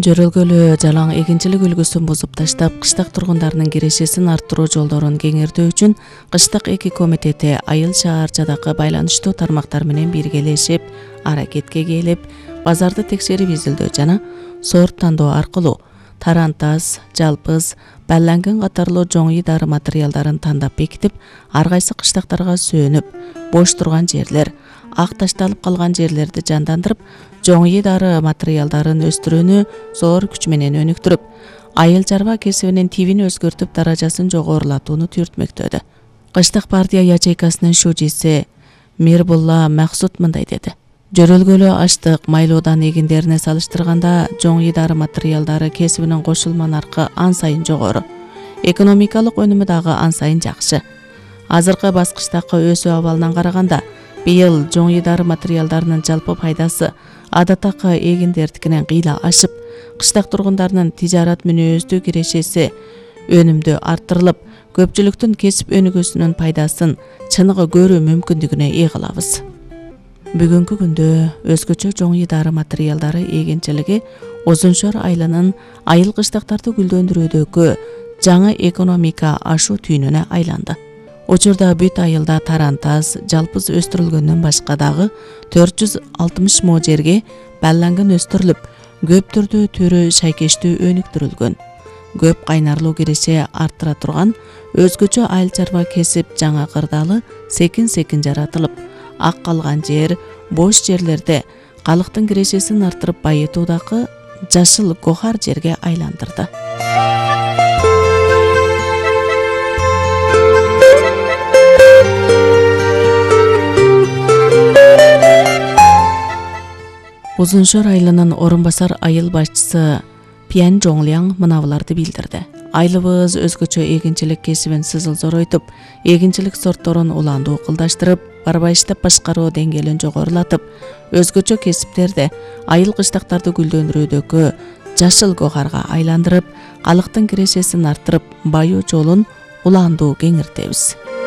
Жөрөлгөлүү жалаң эгинчилик үлгүсүн бузуп таштап, кыштак тургундарынын кирешесин арттыруу жолдорун кеңиртүү үчүн Кыштак эки комитети айыл шаарчадагы байланыштуу тармактар менен биргелешип, аракетке келип, базарды текшерип изилдөө жана сорт тандоо аркылуу тарантас, жалпыз, балланган катарлуу жоң дары материалдарын тандап бекитип, ар кайсы кыштактарга сөөнүп, бош турган жерлер, ак ташталып калган жерлерди жандандырып, жоң дары материалдарын өстүрүүнү зор күч менен өнүктүрүп, айыл чарба кесибинин тибин өзгөртүп, даражасын жогорулатууну түртмөктөдү. Кыштак партия ячейкасынын шужиси Мирбулла Максут мындай деди: Жөрөлгөлүү аштык, майлоодан эгиндерине салыштырганда жоң дары материалдары кесибинин кошулма наркы ан сайын жогору. Экономикалык өнүмү дагы ан сайын жакшы. Азыркы баскычтагы өсүү абалынан караганда, быйыл жоң дары материалдарынын жалпы пайдасы адаттагы эгиндердикинен кыйла ашып, кыштак тургундарынын тижарат мүнөздүү кирешеси өнүмдү арттырылып, көпчүлүктүн кесип өнүгүүсүнүн пайдасын чыныгы көрүү мүмкүндүгүнө ээ кылабыз. Бүгүнкү күндө өзгөчө жоң дары материалдары эгинчилиги Узуншор айылынын айыл кыштактарды гүлдөндүрүүдөгү жаңы экономика ашуу түйүнүнө айланды. Учурда бүт айылда тарантас, жалпыз өстүрүлгөндөн башка дагы 460 мо жерге балланган өстүрүлүп, көп түрдүү түрү шайкештүү өнүктүрүлгөн. Көп кайнарлуу киреше арттыра турган өзгөчө айыл чарба кесип жаңа кырдаалы секин жаратылып, ак калган жер, бош жерлерде калктын кирешесин арттырып байытуудагы жашыл гохар жерге айландырды. Узуншор айылынын орун басар айыл башчысы Пьян Жоңляң мынабыларды билдирди. Айылыбыз өзгөчө эгинчилик кесибин сызылзоройтуп, эгинчилик сортторун уландуу кылдаштырып, барбайыштап башкаруу деңгээлин жогорулатып, өзгөчө кесиптерде айыл кыштактарды гүлдөндүрүүдөгү жашыл гохарга айландырып, калктын кирешесин арттырып, баюу жолун уландуу кеңиртебиз.